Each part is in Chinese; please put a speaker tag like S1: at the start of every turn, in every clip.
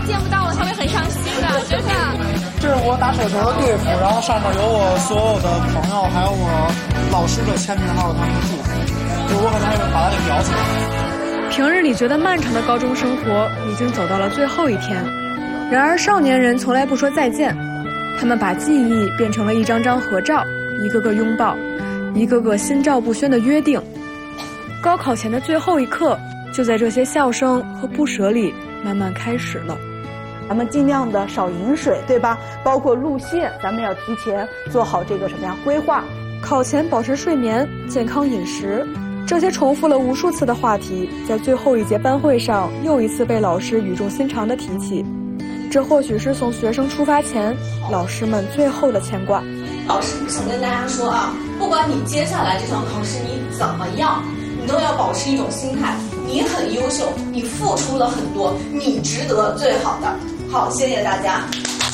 S1: 见不到了，他会很伤心的，真的。
S2: 这是我打手球的队服，然后上面有我所有的朋友，还有我老师的签名，还有他们的祝福，就我可能会把它给裱起来。
S3: 平日里觉得漫长的高中生活已经走到了最后一天，然而少年人从来不说再见，他们把记忆变成了一张张合照，一个个拥抱，一个个心照不宣的约定。高考前的最后一刻，就在这些笑声和不舍里慢慢开始了。
S4: 咱们尽量的少饮水，对吧？包括路线，咱们要提前做好这个什么呀规划。
S3: 考前保持睡眠、健康饮食，这些重复了无数次的话题，在最后一节班会上又一次被老师语重心长地提起。这或许是从学生出发前，老师们最后的牵挂。
S5: 老师想跟大家说啊，不管你接下来这场考试你怎么样，你都要保持一种心态，你很优秀，你付出了很多，你值得最好的。好，谢谢大家。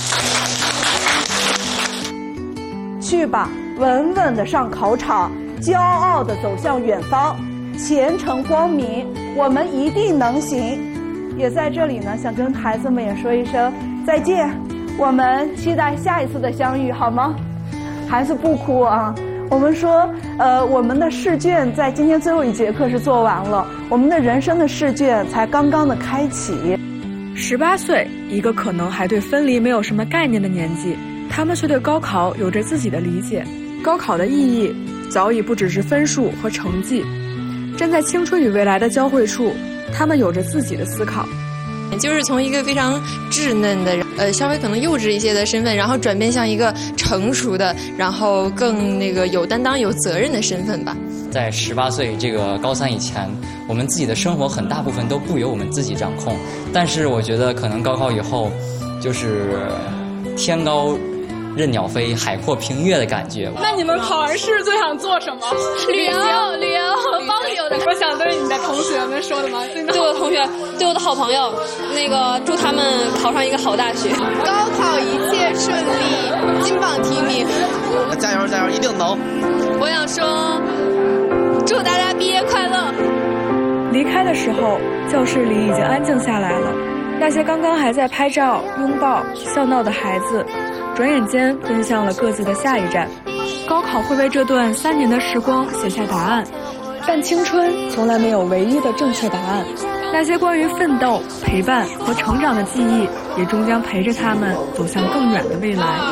S4: 去吧，稳稳的上考场，骄傲的走向远方，前程光明，我们一定能行。也在这里呢，想跟孩子们也说一声再见，我们期待下一次的相遇，好吗？孩子不哭啊。我们说，我们的试卷在今天最后一节课是做完了，我们的人生的试卷才刚刚的开启。
S3: 18岁，一个可能还对分离没有什么概念的年纪，他们却对高考有着自己的理解。高考的意义早已不只是分数和成绩，站在青春与未来的交汇处，他们有着自己的思考。
S6: 就是从一个非常稚嫩的稍微可能幼稚一些的身份，然后转变向一个成熟的，然后更有担当有责任的身份吧。
S7: 在18岁这个高3以前，我们自己的生活很大部分都不由我们自己掌控，但是我觉得可能高考以后就是天高任鸟飞，海阔凭月的感觉。
S1: 那你们考完试最想做什么？旅游和包邮的。我想对你的同学们说的吗？
S6: 对我的同学，对我的好朋友，祝他们考上一个好大学，
S1: 高考一切顺利，金榜题名。
S8: 加油加油，一定能！
S6: 我想说，祝大家毕业快乐。
S3: 离开的时候，教室里已经安静下来了。那些刚刚还在拍照、拥抱、笑闹的孩子，转眼间奔向了各自的下一站。高考会为这段3年的时光写下答案，但青春从来没有唯一的正确答案。那些关于奋斗、陪伴和成长的记忆，也终将陪着他们走向更远的未来。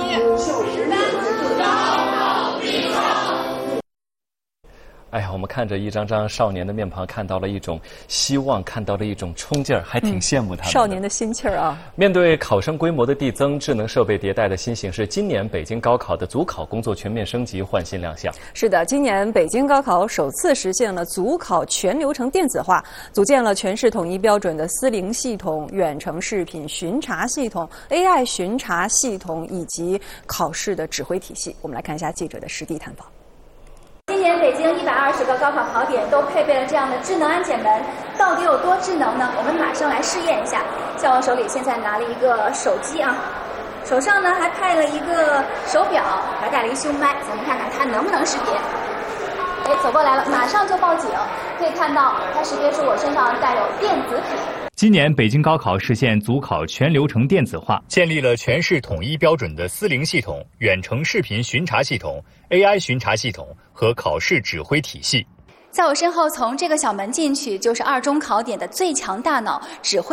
S9: 哎呀，我们看着一张张少年的面庞，看到了一种希望，看到了一种冲劲儿，还挺羡慕他们。
S10: 少年的心气儿啊！
S9: 面对考生规模的递增，智能设备迭代的新形势，今年北京高考的组考工作全面升级，焕新亮相。
S10: 是的，今年北京高考首次实现了组考全流程电子化，组建了全市统一标准的司令系统、远程视频巡查系统、AI 巡查系统以及考试的指挥体系。我们来看一下记者的实地探访。
S11: 今年北京120个高考考点都配备了这样的智能安检门，到底有多智能呢？我们马上来试验一下。像我手里现在拿了一个手机啊，手上呢还派了一个手表，还带了一胸麦，咱们看看它能不能识别。哎，走过来了，马上就报警。可以看到，它识别出我身上带有电子笔。
S12: 今年北京高考实现组考全流程电子化，建立了全市统一标准的司令系统、远程视频巡查系统、AI 巡查系统和考试指挥体系。
S11: 在我身后，从这个小门进去，就是2中考点的最强大脑指挥